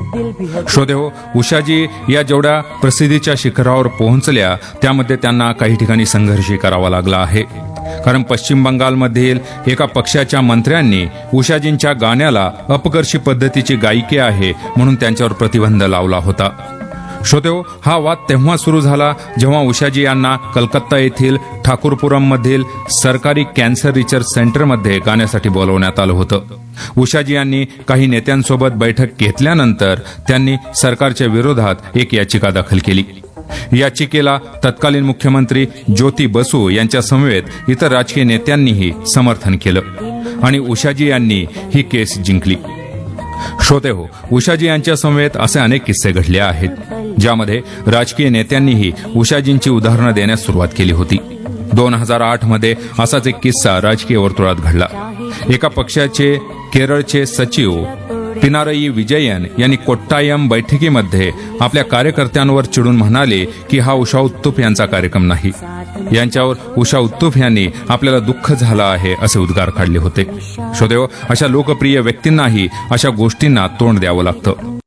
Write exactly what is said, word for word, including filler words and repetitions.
श्रोतेहो, उषाजी या जेवढ्या प्रसिद्धीच्या शिखरावर पोहोचल्या त्यामध्ये त्यांना काही ठिकाणी संघर्ष करावा लागला आहे. कारण पश्चिम बंगालमधील एका पक्षाच्या मंत्र्यांनी उषाजींच्या गाण्याला अपकर्षी पद्धतीची गायकी आहे म्हणून त्यांच्यावर प्रतिबंध लावला होता. श्रोतेहो, हा वाद तेव्हा सुरू झाला जेव्हा उषाजी यांना कलकत्ता येथील ठाकूरपुरममधील सरकारी कॅन्सर रिसर्च सेंटरमध्ये गाण्यासाठी बोलवण्यात आलं होतं. उषाजी यांनी काही नेत्यांसोबत बैठक घेतल्यानंतर त्यांनी सरकारच्या विरोधात एक याचिका दाखल केली. याचिकेला तत्कालीन मुख्यमंत्री ज्योती बसू यांच्या समवेत इतर राजकीय नेत्यांनीही समर्थन केलं आणि उषाजी यांनी ही केस जिंकली. श्रोते हो, उषाजी यांच्या समवेत असे अनेक किस्से घडले आहेत ज्यामध्ये राजकीय नेत्यांनीही उषाजींची उदाहरणं देण्यास सुरुवात केली होती. दोन हजार आठ मध्ये असाच एक किस्सा राजकीय वर्तुळात घडला. एका पक्षाचे केरळचे सचिव पिनारई विजयन यांनी कोट्टायम बैठकीमध्ये आपल्या कार्यकर्त्यांवर चिडून म्हणाले की हा उषा उत्तुप यांचा कार्यक्रम नाही. यांच्यावर उषा उत्तुप यांनी आपल्याला दुःख झालं आहे असे उद्गार काढले होते. श्रोतेहो, अशा लोकप्रिय व्यक्तींनाही अशा गोष्टींना तोंड द्यावं लागतं.